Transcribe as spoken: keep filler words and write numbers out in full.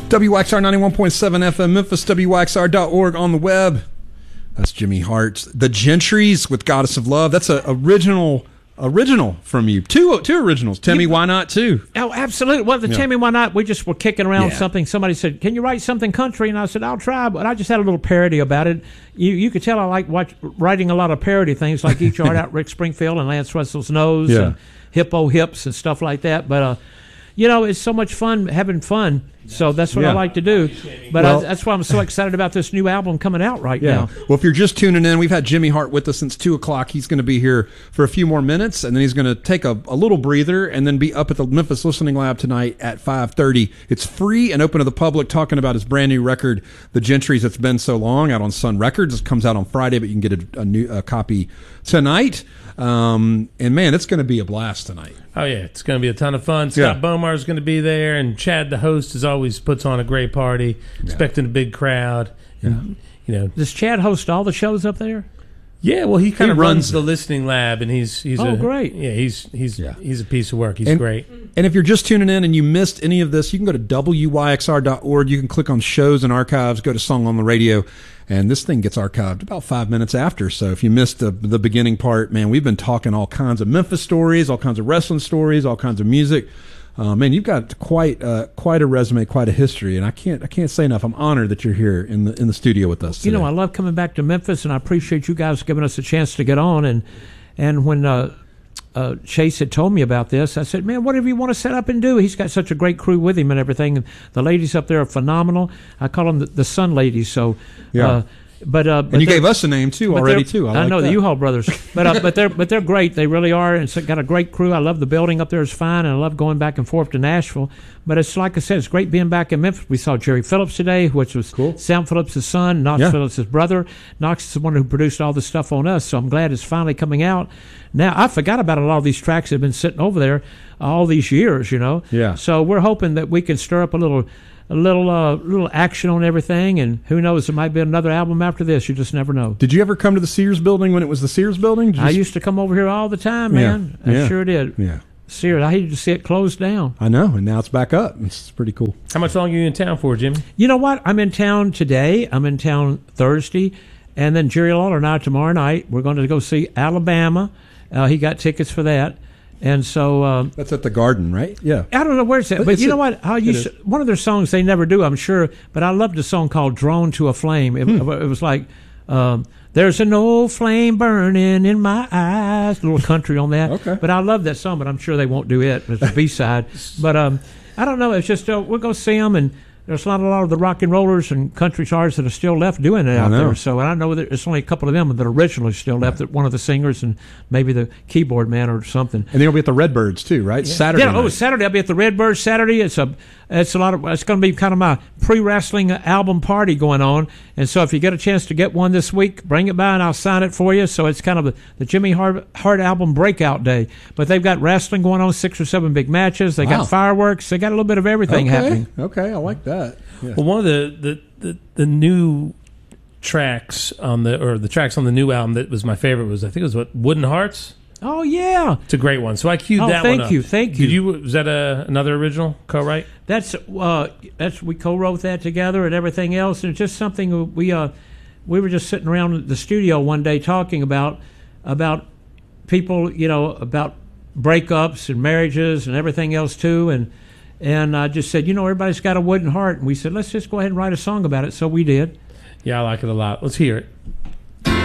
W X R ninety-one point seven F M, Memphis, W X R dot org on the web. That's Jimmy Hart. The Gentrys with Goddess of Love. That's an original original from you. Two two originals. Tell me why not two? Oh, absolutely. Well, the Yeah. Tell Me Why Not, we just were kicking around Yeah. something. Somebody said, can you write something country? And I said, I'll try. But I just had a little parody about it. You you could tell I like watch, writing a lot of parody things like Eat Your Heart Out, Rick Springfield, and Lance Russell's Nose, Yeah. and Hippo Hips and stuff like that. But, uh, you know, it's so much fun having fun. So that's what Yeah. I like to do. But Well- I, that's why I'm so excited about this new album coming out right Yeah. now. Well, if you're just tuning in, we've had Jimmy Hart with us since two o'clock. He's going to be here for a few more minutes, and then he's going to take a, a little breather and then be up at the Memphis Listening Lab tonight at five thirty. It's free and open to the public, talking about his brand new record, The Gentrys, that's been so long, out on Sun Records. It comes out on Friday, but you can get a, a new a copy tonight. Um, and, man, it's going to be a blast tonight. Oh, yeah. It's going to be a ton of fun. Scott Yeah. Bomar is going to be there, and Chad, the host, is always puts on a great party, expecting a big crowd. And, you know, Does Chad host all the shows up there? yeah, well, he kind of runs runs the listening lab, and he's he's Oh, a, great. Yeah, he's he's Yeah. he's a piece of work. He's And- great. And if you're just tuning in and you missed any of this, you can go to W Y X R dot org. You can click on shows and archives, go to Song on the Radio, and this thing gets archived about five minutes after. So if you missed the, the beginning part, man, we've been talking all kinds of Memphis stories, all kinds of wrestling stories, all kinds of music. Uh, man, you've got quite uh, quite a resume, quite a history, and I can't I can't say enough. I'm honored that you're here in the in the studio with us today. You know, I love coming back to Memphis, and I appreciate you guys giving us a chance to get on. And and when uh, uh, Chase had told me about this, I said, man, whatever you want to set up and do. He's got such a great crew with him and everything. And the ladies up there are phenomenal. I call them the, the Sun Ladies. So, Yeah. uh, but uh, but and you they're- gave us a name too but already they're- too. I, I like know that. the U-Haul brothers, but uh, but they're but they're great. They really are, and it's got a great crew. I love the building up there; is fine, and I love going back and forth to Nashville. But it's like I said, it's great being back in Memphis. We saw Jerry Phillips today, which was Cool. Sam Phillips' son, Knox Yeah. Phillips' brother. Knox is the one who produced all the stuff on us, so I'm glad it's finally coming out. Now I forgot about a lot of these tracks that have been sitting over there all these years, you know. Yeah. So we're hoping that we can stir up a little. A little, uh, little action on everything, and who knows? There might be another album after this. You just never know. Did you ever come to the Sears building when it was the Sears building? Did you I s- used to come over here all the time, Yeah, man. I yeah, sure did. Yeah, Seriously, I hated to see it closed down. I know, and now it's back up. It's pretty cool. How much longer are you in town for, Jimmy? You know what? I'm in town today. I'm in town Thursday, and then Jerry Lawler and I tomorrow night we're going to go see Alabama. Uh, he got tickets for that, and so um, That's at the Garden, right? Yeah. I don't know where it's at. But It's you know a- what? How it you is. s- one of their songs they never do, I'm sure. But I loved a song called "Drawn to a Flame." It, Hmm. it was like. Um, There's an old flame burning in my eyes. A little country on that. Okay. But I love that song, but I'm sure they won't do it. It's a B-side. But um, I don't know. It's just, uh, we'll go see them, and there's not a lot of the rock and rollers and country stars that are still left doing it I out know. there. So I know that it's only a couple of them that are originally still left, that one of the singers and maybe the keyboard man or something. And then you'll be at the Redbirds too, right? Saturday. Yeah, oh, night. Saturday I'll be at the Redbird Saturday. It's a, it's a lot of, it's going to be kind of my pre-wrestling album party going on. And so if you get a chance to get one this week, bring it by and I'll sign it for you. So it's kind of the, the Jimmy Hart, Hart album breakout day. But they've got wrestling going on, six or seven big matches. They Wow. got fireworks. They got a little bit of everything okay. happening. Okay, I like that. Yeah. Well, one of the, the, the, the new tracks on the or the tracks on the new album that was my favorite was I think it was what Wooden Hearts. Oh yeah, It's a great one. So I queued Oh, that thank one up. you, thank you. Did you was that a, another original co-write? that's uh, that's we co-wrote that together and everything else, and it's just something we uh we were just sitting around the studio one day talking about about people, you know, about breakups and marriages and everything else too, and and I just said, you know, everybody's got a wooden heart, and we said let's just go ahead and write a song about it. So we did. Yeah, I like it a lot. Let's hear it.